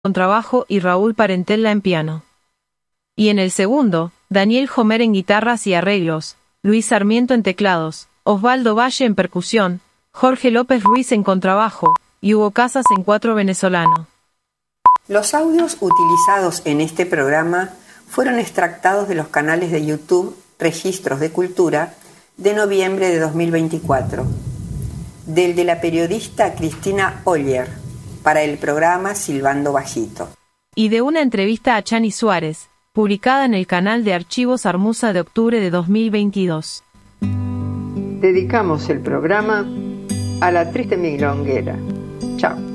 contrabajo y Raúl Parentella en piano. Y en el segundo, Daniel Homer en guitarras y arreglos, Luis Sarmiento en teclados, Osvaldo Valle en percusión, Jorge López Ruiz en contrabajo, y Hugo Casas en cuatro venezolano. Los audios utilizados en este programa fueron extractados de los canales de YouTube Registros de Cultura de noviembre de 2024, del de la periodista Cristina Oller, para el programa Silbando Bajito. Y de una entrevista a Chani Suárez, publicada en el canal de Archivos Armusa de octubre de 2022. Dedicamos el programa a la triste milonguera. Chao.